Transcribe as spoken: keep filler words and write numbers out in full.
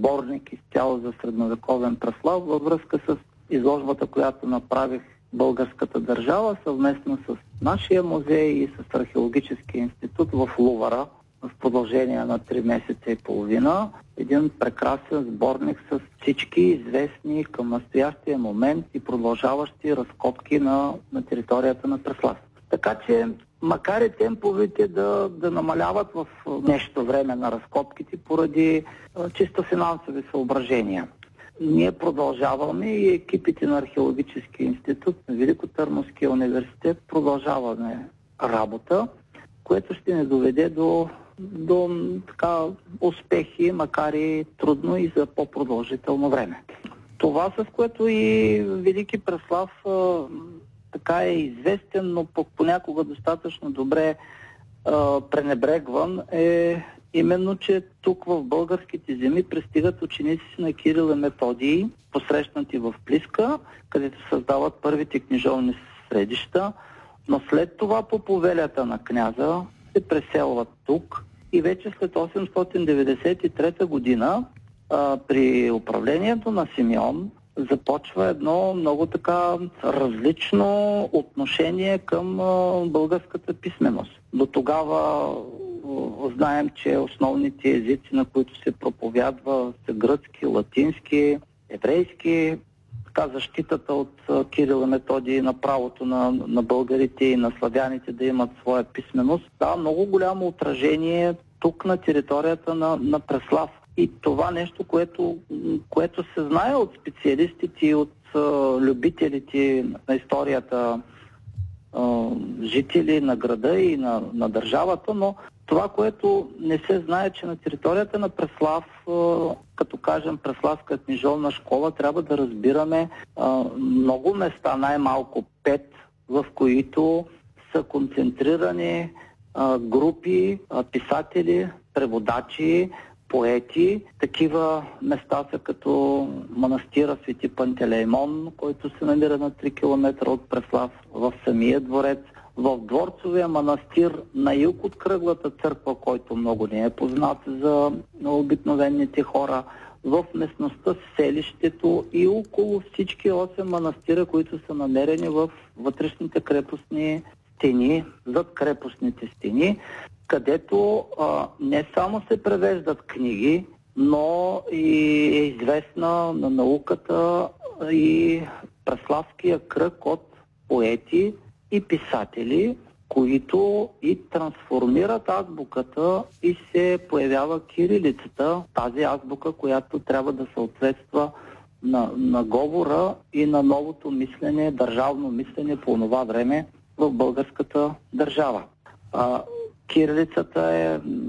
сборник изцяло за средновековен Преслав във връзка с изложбата, която направих българската държава съвместно с нашия музей и с Археологическия институт в Лувъра в продължение на три месеца и половина. Един прекрасен сборник с всички известни към настоящия момент и продължаващи разкопки на, на територията на Преслав. Така че, макар и темповете да, да намаляват в нещо време на разкопките поради а, чисто финансови съображения, ние продължаваме и екипите на Археологическия институт на Великотърновския университет продължаваме работа, което ще ни доведе до, до така, успехи, макар и трудно и за по-продължително време. Това, с което и Велики Преслав а, така е известен, но понякога достатъчно добре а, пренебрегван, е именно, че тук в българските земи пристигат ученици на Кирил и Методий, посрещнати в Плиска, където създават първите книжовни средища, но след това по повелята на княза се преселват тук и вече след осемстотин деветдесет и трета година а, при управлението на Симеон започва едно много така различно отношение към а, българската писменост. До тогава а, знаем, че основните езици, на които се проповядва, са гръцки, латински, еврейски. Така защитата от а, Кирил и Методий на правото на, на българите и на славяните да имат своя писменост, да, много голямо отражение тук на територията на, на Преслав. И това нещо, което, което се знае от специалистите и от а, любителите на историята, а, жители на града и на, на държавата, но това, което не се знае, че на територията на Преслав, а, като кажем Преславска книжовна школа, трябва да разбираме а, много места, най-малко пет, в които са концентрирани а, групи, а, писатели, преводачи, поети. Такива места са като манастира Свети Пантелеймон, който се намира на три километра от Преслав, в самия дворец, в Дворцовия манастир на юг от Кръглата църква, който много не е познат за обикновените хора, в местността Селището и около всички осем манастира, които са намерени в вътрешните крепостни стени, зад крепостните стени, където а, не само се превеждат книги, но и е известна на науката и Преславския кръг от поети и писатели, които и трансформират азбуката и се появява кирилицата, тази азбука, която трябва да съответства на, на говора и на новото мислене, държавно мислене по това време в българската държава. А, кирилицата е